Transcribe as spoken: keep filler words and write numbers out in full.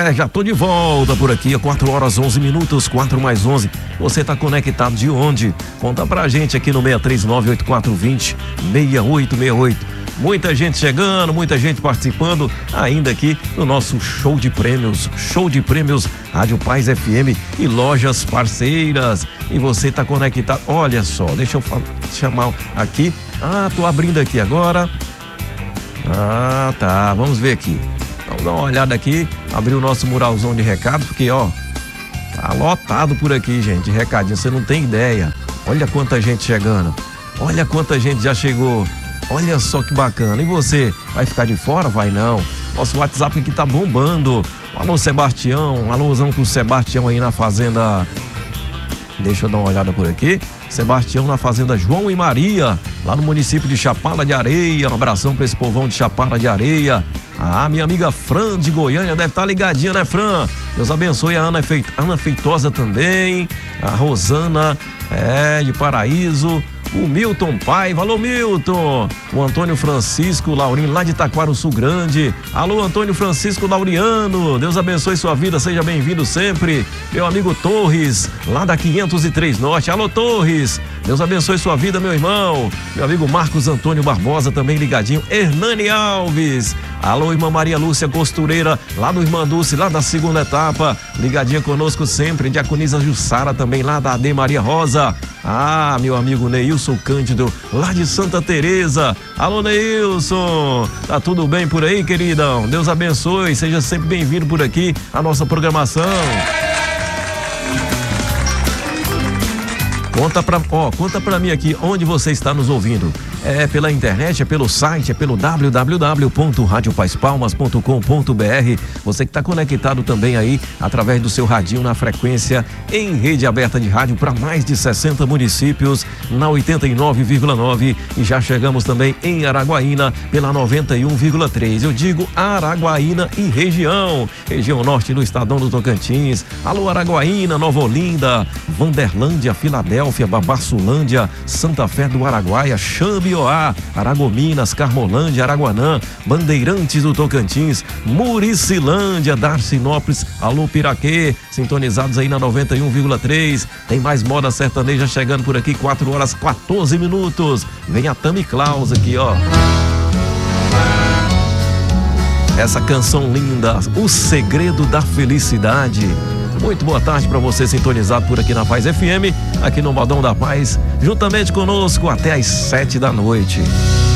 É, já tô de volta por aqui, quatro horas onze minutos, quatro mais onze. Você tá conectado de onde? Conta pra gente aqui no seis três nove, oito quatro dois zero, seis oito seis oito. Muita gente chegando, muita gente participando ainda aqui no nosso show de prêmios, show de prêmios Rádio Paz F M e lojas parceiras. E você tá conectado, olha só, deixa eu chamar aqui. Ah, tô abrindo aqui agora. Ah, tá, vamos ver aqui. Vamos dar uma olhada aqui, abrir o nosso muralzão de recado, porque ó, tá lotado por aqui, gente, recadinho, você não tem ideia. Olha quanta gente chegando, olha quanta gente já chegou, olha só que bacana. E você, vai ficar de fora? Vai não. Nosso WhatsApp aqui tá bombando. Alô, Sebastião, alôzão com o Sebastião aí na fazenda, deixa eu dar uma olhada por aqui. Sebastião na fazenda João e Maria, lá no município de Chapada de Areia. Um abração para esse povão de Chapada de Areia. Ah, minha amiga Fran de Goiânia deve estar ligadinha, né, Fran? Deus abençoe a Ana, Feit... Ana Feitosa também, a Rosana é, de Paraíso, o Milton Paiva, alô Milton, o Antônio Francisco Laurino lá de Taquaruçu Grande, alô Antônio Francisco Lauriano, Deus abençoe sua vida, seja bem-vindo sempre. Meu amigo Torres, lá da quinhentos e três Norte, alô Torres, Deus abençoe sua vida, meu irmão. Meu amigo Marcos Antônio Barbosa também ligadinho, Hernani Alves, alô irmã Maria Lúcia Costureira, lá do Irmã Dulce, lá da segunda etapa, ligadinha conosco sempre, Diaconisa Jussara também lá da A D Maria Rosa. Ah, meu amigo Neilson Cândido, lá de Santa Teresa. Alô, Neilson, tá tudo bem por aí, queridão? Deus abençoe, seja sempre bem-vindo por aqui à nossa programação. Conta pra, ó, conta pra mim aqui onde você está nos ouvindo. É pela internet, é pelo site, é pelo w w w ponto rádio paz palmas ponto com ponto b r. Você que está conectado também aí através do seu radinho na frequência em rede aberta de rádio para mais de sessenta municípios na oitenta e nove vírgula nove e já chegamos também em Araguaína pela noventa e um vírgula três. Eu digo Araguaína e região, região norte do Estadão do Tocantins. Alô Araguaína, Nova Olinda, Vanderlândia, Filadélfia, Babassulândia, Santa Fé do Araguaia, Xambi, Aragominas, Carmolândia, Araguanã, Bandeirantes do Tocantins, Muricilândia, Darcinópolis, alô Piraquê, sintonizados aí na noventa e um vírgula três. Tem mais moda sertaneja chegando por aqui, quatro horas quatorze minutos. Vem a Tami Klaus aqui, ó. Essa canção linda, O Segredo da Felicidade. Muito boa tarde para você sintonizado por aqui na Paz F M, aqui no Modão da Paz, juntamente conosco até às sete da noite.